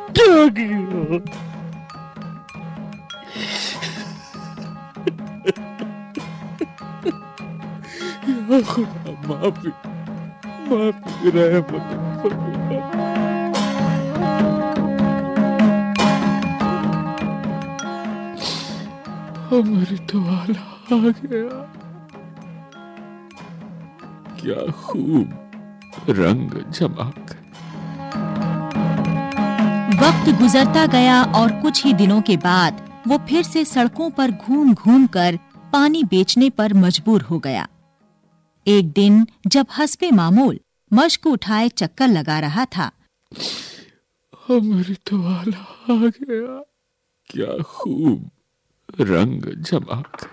या खुदा माफी रहमत अमृत वाला आ गया। क्या खूब रंग जमा कर। वक्त गुजरता गया और कुछ ही दिनों के बाद वो फिर से सड़कों पर घूम घूम कर पानी बेचने पर मजबूर हो गया। एक दिन जब हस्बे मामूल मश्क उठाए चक्कर लगा रहा था, अमृत वाला आ गया। क्या खूब रंग जमा कर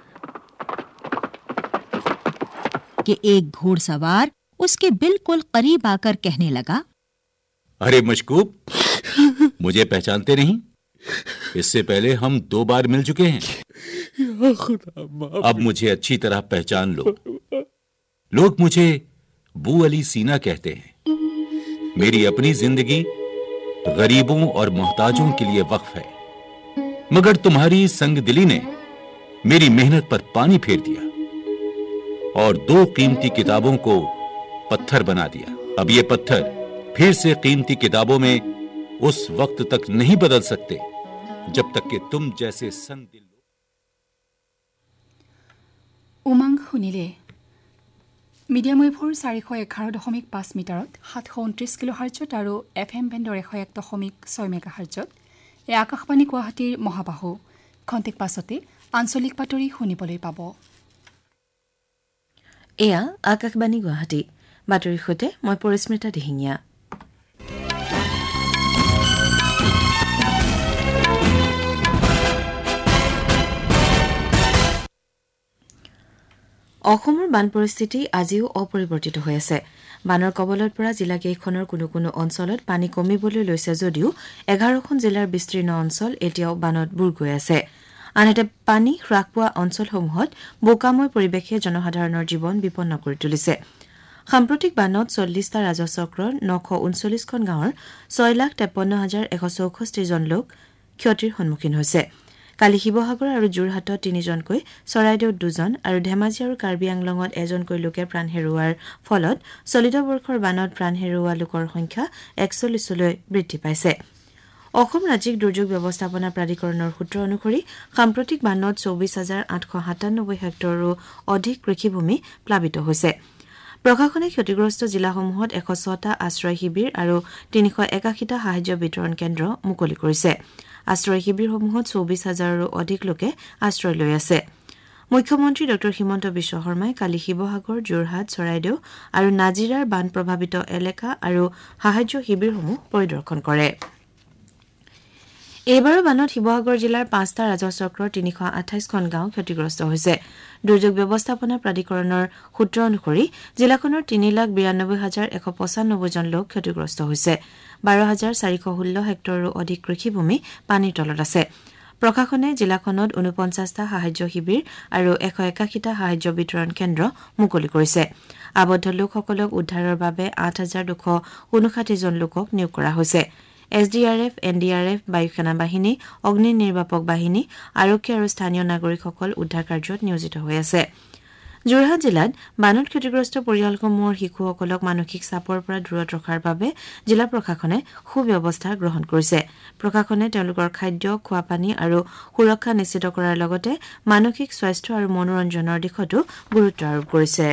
कि एक घोड़सवार उसके बिल्कुल करीब आकर कहने लगा, अरे मशकूब, मुझे पहचानते नहीं? इससे पहले हम 2 बार मिल चुके हैं। या खुदा माफ। अब मुझे अच्छी तरह पहचान लो। लोग मुझे बू अली सीना कहते हैं। मेरी अपनी जिंदगी गरीबों और मोहताजों के लिए वक्फ है, मगर तुम्हारी संगदिली ने मेरी मेहनत पर पानी फेर दिया और 2 कीमती किताबों को पत्थर बना दिया। अब ये पत्थर फिर से कीमती किताबों में उस वक्त तक नहीं बदल सकते जब तक कि तुम जैसे संगदिल। उमंग শুনিলে মিডিয়াম ৱেভৰ 411.5 মিটাৰত 729 কিলোহাৰ্টজত আৰু FM বেণ্ডৰ 101.6 মেগাহাৰ্টজত এই আকাশবাণী গুৱাহাটীৰ মহাবাহু। খন্তেক পাছতে আঞ্চলিক বাতৰি শুনিবলৈ পাব। এয়া আকাশবাণী গুৱাহাটী। বাতৰিৰ সৈতে মই পৰিস্মিতা দিহিঙীয়া। অসমৰ বান পৰিস্থিতি আজিও অপৰিৱৰ্তিত হৈ আছে। বানৰ কবলত পৰা জিলাকেইখনৰ কোনো কোনো অঞ্চলত পানী কমিবলৈ লৈছে যদিও 11খন জিলাৰ বিস্তীৰ্ণ অঞ্চল এতিয়াও বানত বুৰ গৈ আছে। আনহাতে পানী হ্ৰাস পোৱা অঞ্চলসমূহত বোকাময় পৰিৱেশে জনসাধাৰণৰ জীৱন বিপন্ন কৰি তুলিছে। সাম্প্ৰতিক বানত 40টা ৰাজচক্ৰৰ 939খন গাঁৱৰ 6,53,164 জন লোক ক্ষতিৰ সন্মুখীন হৈছে। কালি শিৱসাগৰ আৰু যোৰহাটত 3জনকৈ, চৰাইদেউত 2জন আৰু ধেমাজি আৰু কাৰ্বি আংলঙত 1জনকৈ লোকে প্ৰাণ হেৰুওৱাৰ ফলত চলিত বৰ্ষৰ বানত প্ৰাণ হেৰুওৱা লোকৰ সংখ্যা 41লৈ বৃদ্ধি পাইছে। অসম ৰাজ্যিক দুৰ্যোগ ব্যৱস্থাপনা প্ৰাধিকৰণৰ সূত্ৰ অনুসৰি সাম্প্ৰতিক বানত 24,897 হেক্টৰৰো অধিক কৃষিভূমি প্লাবিত হৈছে। প্ৰশাসনে ক্ষতিগ্ৰস্ত জিলাসমূহত 106টা আশ্ৰয় শিবিৰ আৰু 381টা সাহায্য বিতৰণ কেন্দ্ৰ মুকলি কৰিছে। আশ্ৰয় শিবিৰসমূহত 24,000ৰো অধিক লোকে আশ্ৰয় লৈ আছে। মুখ্যমন্ত্ৰী ড হিমন্ত বিশ্ব শৰ্মাই কালি শিৱসাগৰ, যোৰহাট, চৰাইদেউ আৰু নাজিৰাৰ বান প্ৰভাৱিত এলেকা আৰু সাহায্য শিবিৰসমূহ পৰিদৰ্শন কৰে। এইবাৰৰ বানত শিৱসাগৰ জিলাৰ 5টা ৰাজচক্ৰৰ 328খন গাঁও ক্ষতিগ্ৰস্ত হৈছে। দুৰ্যোগ ব্যৱস্থাপনা প্ৰাধিকৰণৰ সূত্ৰ অনুসৰি জিলাখনৰ 3,92,195 জন লোক ক্ষতিগ্ৰস্ত হৈছে। 12,416 হেক্টৰৰো অধিক কৃষিভূমি পানীৰ তলত আছে। প্ৰশাসনে জিলাখনত 49টা সাহায্য শিবিৰ আৰু 181টা সাহায্য বিতৰণ কেন্দ্ৰ মুকলি কৰিছে। আবদ্ধ লোকসকলক উদ্ধাৰৰ বাবে 8,259 জন লোকক নিয়োগ কৰা হৈছে। SDRF, NDRF, বায়ু সেনা বাহিনী, অগ্নি নিৰ্বাপক বাহিনী, আৰক্ষী আৰু স্থানীয় নাগৰিকসকল উদ্ধাৰ কাৰ্যত নিয়োজিত হৈ আছে। যোৰহাট জিলাত বানত ক্ষতিগ্ৰস্ত পৰিয়ালসমূহৰ শিশুসকলক মানসিক চাপৰ পৰা দূৰত ৰখাৰ বাবে জিলা প্ৰশাসনে সুব্যৱস্থা গ্ৰহণ কৰিছে। প্ৰশাসনে তেওঁলোকৰ খাদ্য, খোৱাপানী আৰু সুৰক্ষা নিশ্চিত কৰাৰ লগতে মানসিক স্বাস্থ্য আৰু মনোৰঞ্জনৰ দিশতো গুৰুত্ব আৰোপ কৰিছে।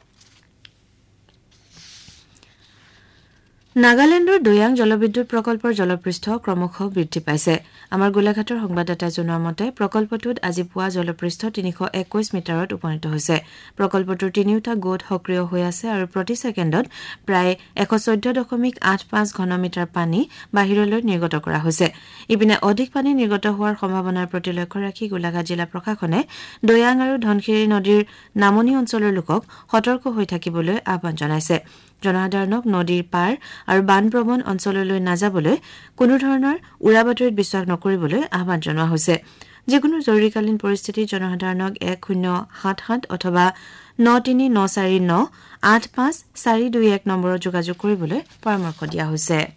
নাগালেণ্ডৰ দৈয়াং জলবিদ্যুৎ প্ৰকল্পৰ জলপৃষ্ঠ ক্ৰমশ বৃদ্ধি পাইছে। আমাৰ গোলাঘাটৰ সংবাদদাতাই জনোৱা মতে প্ৰকল্পটোত আজি পুৱা জলপৃষ্ঠ 321 মিটাৰত উপনীত হৈছে। প্ৰকল্পটোৰ 3টা গোট সক্ৰিয় হৈ আছে আৰু প্ৰতি ছেকেণ্ডত প্ৰায় 114.85 ঘনমিটাৰ পানী বাহিৰলৈ নিৰ্গত কৰা হৈছে। ইপিনে অধিক পানী নিৰ্গত হোৱাৰ সম্ভাৱনাৰ প্ৰতি লক্ষ্য ৰাখি গোলাঘাট জিলা প্ৰশাসনে দৈয়াং আৰু ধনশিৰি নদীৰ নামনি অঞ্চলৰ লোকক সতৰ্ক হৈ থাকিবলৈ আহ্বান জনাইছে। জনসাধাৰণক নদীৰ পাৰ আৰু বানপ্ৰৱণ অঞ্চললৈ নাযাবলৈ কোনো ধৰণৰ উৰা বাতৰিত বিশ্বাস নকৰিবলৈ আহ্বান জনোৱা হৈছে। যিকোনো জৰুৰীকালীন পৰিস্থিতিত জনসাধাৰণক 1077 অথবা 9394985421 নম্বৰত যোগাযোগ কৰিবলৈ পৰামৰ্শ দিয়া হৈছে।